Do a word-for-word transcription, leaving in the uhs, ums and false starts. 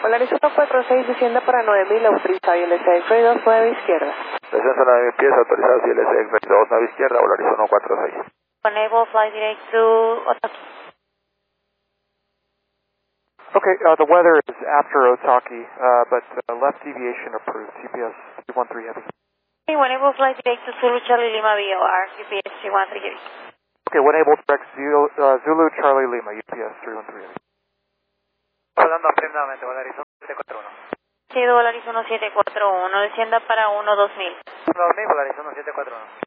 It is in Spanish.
Polaris uno cuatro seis, descienda para nueve mil, autorizado y L S X dos nueve izquierda. Descenso nueve mil pies, autorizados y L S X dos nueve izquierda, Polaris uno cuatro seis. Enable flight direct to Otaki. Okay, uh, the weather is after Otaki, uh, but uh, left deviation approved, U P S three one three heavy. Enable flight direct to Zulu Charlie Lima V O R, U P S three one three heavy. Okay, enable direct Zulu, uh, Zulu Charlie Lima, U P S three one three heavy. Hablando primeramente, Polaris uno siete cuatro uno. Sí, Polaris uno siete cuatro uno, descienda para uno dos mil. uno dos mil, Polaris uno siete cuatro uno.